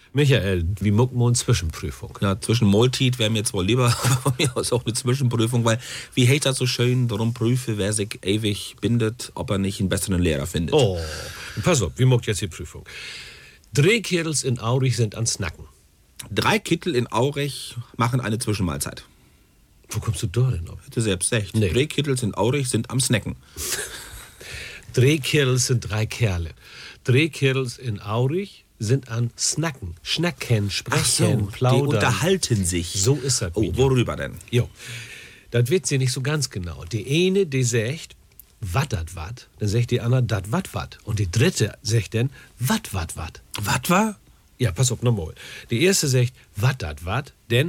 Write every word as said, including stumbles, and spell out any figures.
Michael, wie muckt man Zwischenprüfung? Ja, zwischen Multit wäre mir jetzt wohl lieber, von mir aus auch eine Zwischenprüfung, weil, wie heißt das so schön, darum prüfe, wer sich ewig bindet, ob er nicht einen besseren Lehrer findet. Oh, pass auf, wie muckt jetzt die Prüfung? Drei Kerls in Aurich sind an Snacken. Drei Kittel in Aurich machen eine Zwischenmahlzeit. Wo kommst du da denn auf? Hätte selbst recht. Nee. Drei Kittels in Aurich sind am Snacken. Drei Kerls sind drei Kerle. Drei Kerls in Aurich sind an Snacken. Schnacken, sprechen, die plaudern. unterhalten sich. So ist das. Oh, worüber denn? Jo, das wird sie nicht so ganz genau. Die eine, die sagt, wat dat wat. Dann sagt die andere, dat wat wat. Und die dritte sagt dann, wat wat wat. Was war? Ja, pass auf, nochmal. Die erste sagt, wat dat wat, denn